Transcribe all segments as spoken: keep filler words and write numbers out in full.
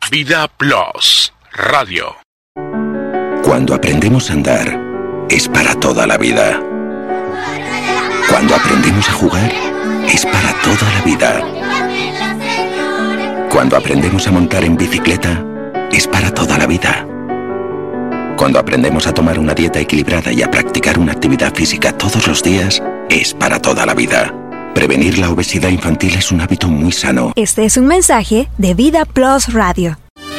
Vida Plus Radio. Cuando aprendemos a andar, es para toda la vida. Cuando aprendemos a jugar, es para toda la vida. Cuando aprendemos a montar en bicicleta, es para toda la vida. Cuando aprendemos a tomar una dieta equilibrada y a practicar una actividad física todos los días, es para toda la vida. Prevenir la obesidad infantil es un hábito muy sano. Este es un mensaje de Vida Plus Radio.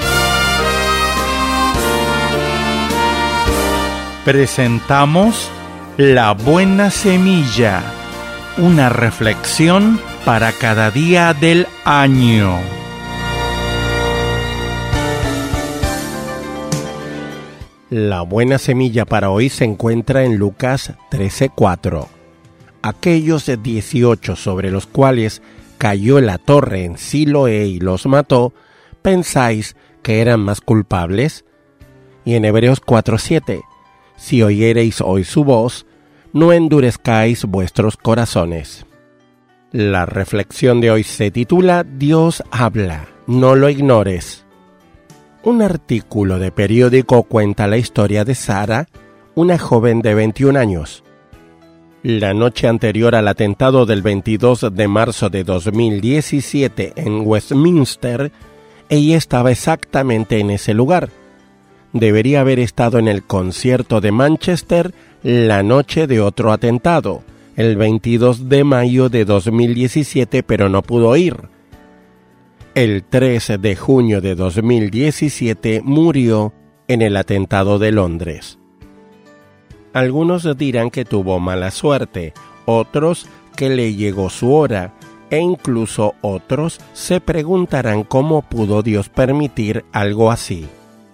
Presentamos La Buena Semilla, una reflexión para cada día del año. La buena semilla para hoy se encuentra en Lucas trece cuatro. Aquellos dieciocho sobre los cuales cayó la torre en Siloé y los mató, ¿pensáis que eran más culpables? Y en Hebreos cuatro siete, si oyereis hoy su voz, no endurezcáis vuestros corazones. La reflexión de hoy se titula Dios habla, no lo ignores. Un artículo de periódico cuenta la historia de Sara, una joven de veintiún años. La noche anterior al atentado del veintidós de marzo de dos mil diecisiete en Westminster, ella estaba exactamente en ese lugar. Debería haber estado en el concierto de Manchester la noche de otro atentado, el veintidós de mayo de dos mil diecisiete, pero no pudo ir. El tres de junio de dos mil diecisiete murió en el atentado de Londres. Algunos dirán que tuvo mala suerte, otros que le llegó su hora, e incluso otros se preguntarán cómo pudo Dios permitir algo así.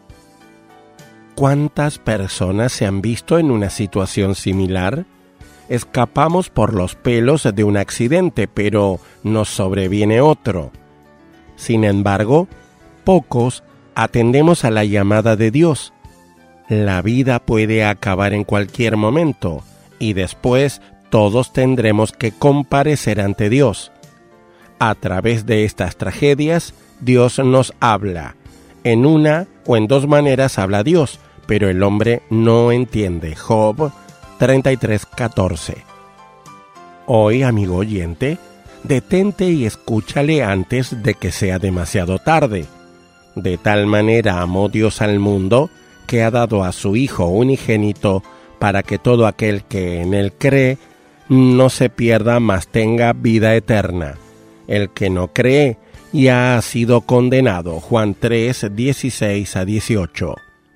¿Cuántas personas se han visto en una situación similar? Escapamos por los pelos de un accidente, pero nos sobreviene otro. Sin embargo, pocos atendemos a la llamada de Dios. La vida puede acabar en cualquier momento, y después todos tendremos que comparecer ante Dios. A través de estas tragedias, Dios nos habla. En una o en dos maneras habla Dios, pero el hombre no entiende. Job treinta y tres catorce. Hoy, amigo oyente, detente y escúchale antes de que sea demasiado tarde. De tal manera amó Dios al mundo, que ha dado a su Hijo unigénito, para que todo aquel que en él cree no se pierda, mas tenga vida eterna. El que no cree ya ha sido condenado. Juan tres, dieciséis a dieciocho.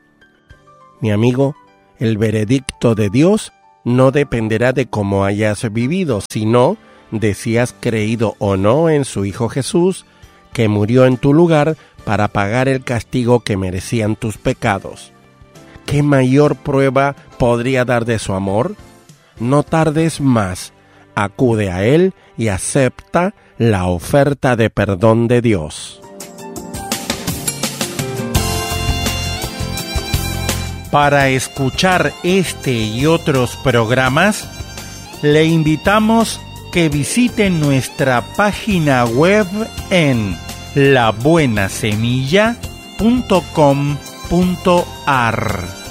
Mi amigo, el veredicto de Dios no dependerá de cómo hayas vivido, sino de si has creído o no en su Hijo Jesús, que murió en tu lugar para pagar el castigo que merecían tus pecados. ¿Qué mayor prueba podría dar de su amor? No tardes más, acude a Él y acepta la oferta de perdón de Dios. Para escuchar este y otros programas, le invitamos que visiten nuestra página web en la buena semilla punto com punto a r.